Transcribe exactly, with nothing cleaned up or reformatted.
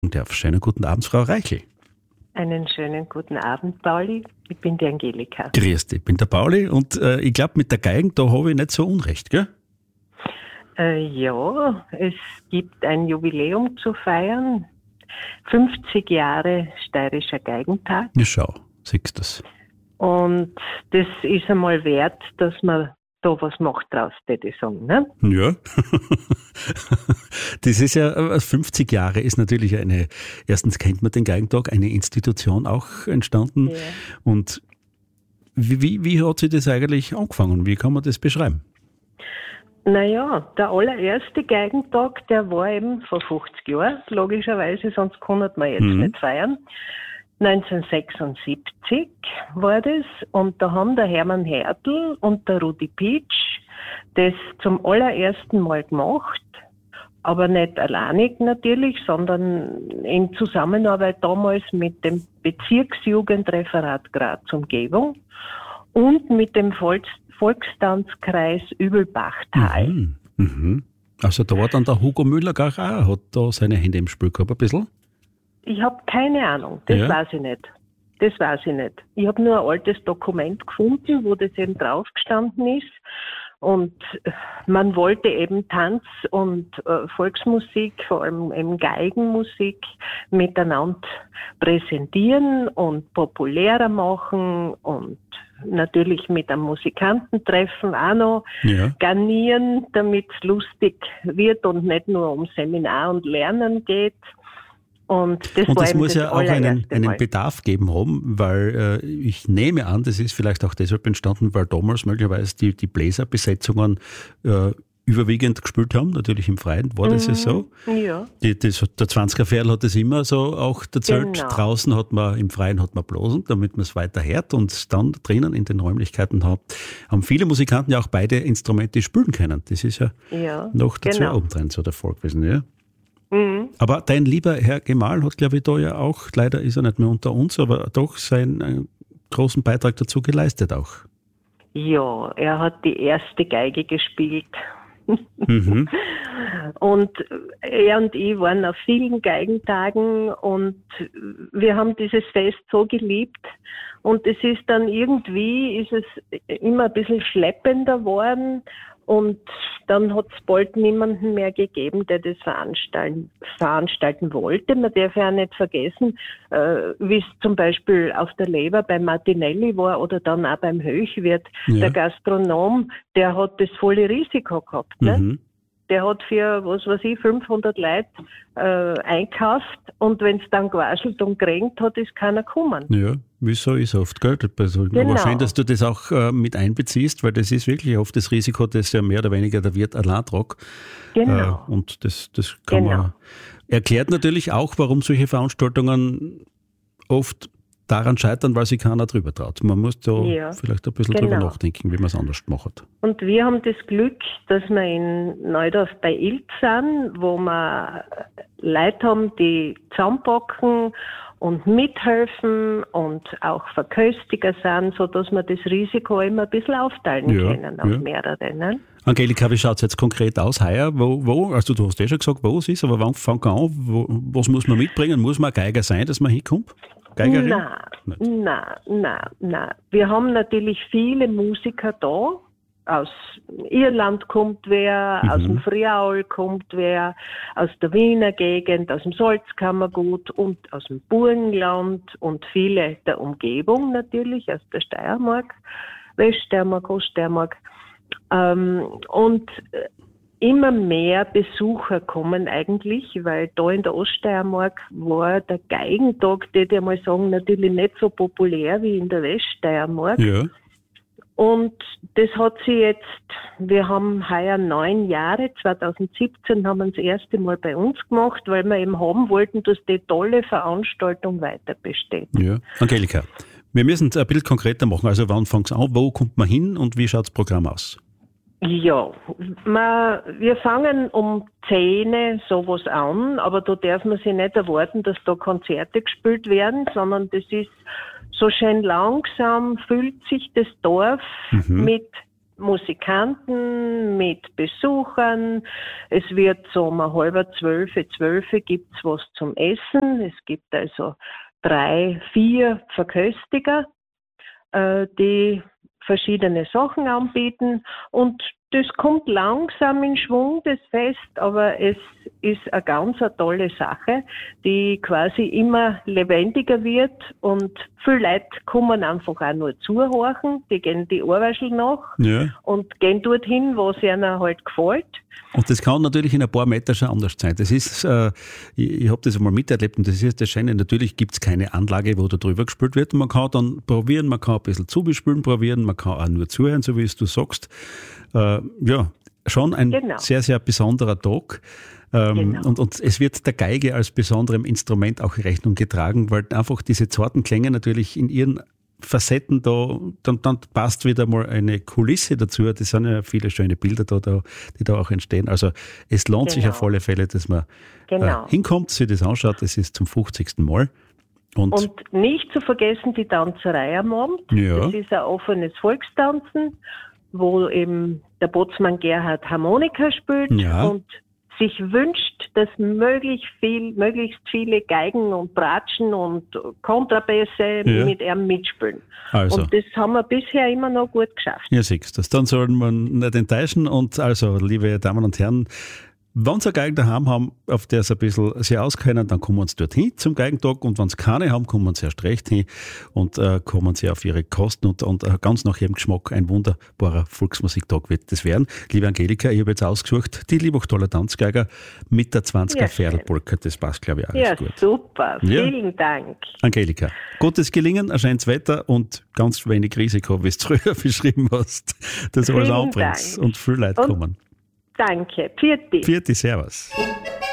Darf. Schönen guten Abend, Frau Reichel. Einen schönen guten Abend, Pauli. Ich bin die Angelika. Grüß dich, ich bin der Pauli und äh, ich glaube, mit der Geigen, da habe ich nicht so Unrecht, gell? Äh, ja, es gibt ein Jubiläum zu feiern. fünfzig Jahre Steirischer Geigentag. Ja, schau, siehst du das. Und das ist einmal wert, dass man da was macht draus, würde ich sagen, ne? Ja. Das ist ja, fünfzig Jahre ist natürlich eine, erstens kennt man den Geigentag, eine Institution auch entstanden. Ja. Und wie, wie, wie hat sich das eigentlich angefangen? Wie kann man das beschreiben? Naja, der allererste Geigentag, der war eben vor fünfzig Jahren, logischerweise, sonst konnte man jetzt Mhm. nicht feiern. neunzehnhundertsechsundsiebzig war das und da haben der Hermann Hertel und der Rudi Pietsch das zum allerersten Mal gemacht, aber nicht alleinig natürlich, sondern in Zusammenarbeit damals mit dem Bezirksjugendreferat Graz Umgebung und mit dem Volks Volkstanzkreis Übelbachtal. Mhm. Mhm. Also da war dann der Hugo Müller gar auch, hat da seine Hände im Spiel gehabt ein bisschen. Ich habe keine Ahnung, das Ja. weiß ich nicht. Das weiß ich nicht. Ich habe nur ein altes Dokument gefunden, wo das eben draufgestanden ist. Und man wollte eben Tanz und äh, Volksmusik, vor allem eben Geigenmusik, miteinander präsentieren und populärer machen und natürlich mit einem Musikantentreffen auch noch Ja. garnieren, damit es lustig wird und nicht nur um Seminar und Lernen geht. Und das, Und war es eben muss das ja auch einen, allererste einen Mal. Bedarf geben haben, weil äh, ich nehme an, das ist vielleicht auch deshalb entstanden, weil damals möglicherweise die, die Bläserbesetzungen äh, überwiegend gespielt haben, natürlich im Freien, war das ja so. Ja, Die, das, der zwanziger Ferl hat das immer so auch erzählt. Genau. Draußen hat man, im Freien hat man bloßen, damit man es weiter hört und dann drinnen in den Räumlichkeiten hat, haben viele Musikanten ja auch beide Instrumente spielen können. Das ist ja ja, noch dazu genau. obendrein so der Erfolg gewesen, ja. Mhm. Aber dein lieber Herr Gemahl hat, glaube ich, da ja auch, leider ist er nicht mehr unter uns, aber doch seinen äh, großen Beitrag dazu geleistet auch. Ja, er hat die erste Geige gespielt. Mhm. Und er und ich waren auf vielen Geigentagen und wir haben dieses Fest so geliebt. Und es ist dann irgendwie, ist es immer ein bisschen schleppender geworden. Und dann hat es bald niemanden mehr gegeben, der das veranstalten, veranstalten wollte. Man darf ja auch nicht vergessen, äh, wie es zum Beispiel auf der Leber beim Martinelli war oder dann auch beim Höchwirt. Ja. Der Gastronom, der hat das volle Risiko gehabt. Ne? Mhm. Der hat für, was weiß ich, fünfhundert Leute äh, einkauft und wenn es dann gewaschelt und geregnet hat, ist keiner gekommen. Ja, wieso ist oft, gell? Also, Genau. Aber schön, dass du das auch äh, mit einbeziehst, weil das ist wirklich oft das Risiko, das ja mehr oder weniger der Wirt allein tragt. Genau. Äh, und das, das kann Genau. man. Erklärt natürlich auch, warum solche Veranstaltungen oft daran scheitern, weil sich keiner drüber traut. Man muss da Ja, vielleicht ein bisschen genau. drüber nachdenken, wie man es anders macht. Und wir haben das Glück, dass wir in Neudorf bei Ilz sind, wo wir Leute haben, die zusammenpacken und mithelfen und auch Verköstiger sind, so dass wir das Risiko immer ein bisschen aufteilen Ja, können auf ja. mehrere. Ne? Angelika, wie schaut es jetzt konkret aus heuer? Wo, wo, also du hast ja schon gesagt, wo es ist, aber wann fängt an? Wo, was muss man mitbringen? Muss man ein Geiger sein, dass man hinkommt? Geigerin? Nein, Nicht. nein, nein, nein. Wir haben natürlich viele Musiker da. Aus Irland kommt wer, Mhm. aus dem Friaul kommt wer, aus der Wiener Gegend, aus dem Salzkammergut und aus dem Burgenland und viele der Umgebung natürlich, aus der Steiermark, Weststeiermark, Oststeiermark. Ähm, und immer mehr Besucher kommen eigentlich, weil da in der Oststeiermark war der Geigentag, würde ich mal sagen, natürlich nicht so populär wie in der Weststeiermark. Ja. Und das hat sie jetzt, wir haben heuer neun Jahre, zweitausendsiebzehn haben wir das erste Mal bei uns gemacht, weil wir eben haben wollten, dass die tolle Veranstaltung weiter besteht. Ja. Angelika, wir müssen es ein bisschen konkreter machen. Also wann fängt es an, wo kommt man hin und wie schaut das Programm aus? Ja, ma, wir fangen um zehn sowas an, aber da darf man sich nicht erwarten, dass da Konzerte gespielt werden, sondern das ist so schön langsam, füllt sich das Dorf Mhm. mit Musikanten, mit Besuchern. Es wird so um halber zwölf, zwölf gibt's was zum Essen. Es gibt also drei, vier Verköstiger, äh, die verschiedene Sachen anbieten, und das kommt langsam in Schwung, das Fest, aber es ist eine ganz eine tolle Sache, die quasi immer lebendiger wird, und viele Leute kommen einfach auch nur zuhorchen, die gehen die Ohrwaschel nach ja. und gehen dorthin, wo es ihnen halt gefällt. Und das kann natürlich in ein paar Meter schon anders sein. Das ist, äh, ich, ich habe das einmal miterlebt, und das ist das Schöne, natürlich gibt es keine Anlage, wo da drüber gespült wird. Man kann dann probieren, man kann ein bisschen zubespülen probieren, man kann auch nur zuhören, so wie es du sagst. Äh, ja, schon ein genau. sehr, sehr besonderer Tag. Ähm, genau. und, und es wird der Geige als besonderem Instrument auch Rechnung getragen, weil einfach diese zarten Klänge natürlich in ihren Facetten da, dann, dann passt wieder mal eine Kulisse dazu. Das sind ja viele schöne Bilder da, da die da auch entstehen. Also es lohnt genau. sich auf alle Fälle, dass man genau. äh, hinkommt, sich das anschaut. Es ist zum fünfzigsten Mal. Und, und nicht zu vergessen die Tanzerei am Abend. Ja. Das ist ein offenes Volkstanzen, wo eben der Bootsmann Gerhard Harmonika spielt ja. und sich wünscht, dass möglichst viel, möglichst viele Geigen und Bratschen und Kontrabässe ja. mit ihm mitspielen. Also. Und das haben wir bisher immer noch gut geschafft. Ja, siehst du, dann soll man nicht enttäuschen. Und also, liebe Damen und Herren, wenn Sie eine Geigen daheim haben, auf der Sie ein bisschen sich auskennen, dann kommen Sie dorthin zum Geigentag, und wenn Sie keine haben, kommen Sie erst recht hin und äh, kommen Sie auf Ihre Kosten, und, und äh, ganz nach Ihrem Geschmack ein wunderbarer Volksmusiktag wird das werden. Liebe Angelika, ich habe jetzt ausgesucht, die Liebachtaler Tanzgeiger mit der zwanziger Pferdelpolka, das passt, glaube ich, alles ja, gut. Ja, super, vielen ja. Dank. Angelika, gutes Gelingen, ein schönes Wetter und ganz wenig Risiko, wie du es früher beschrieben hast, dass du alles anbringst und viele Leute und kommen. Danke. Pfiat dich. Pfiat dich, servus.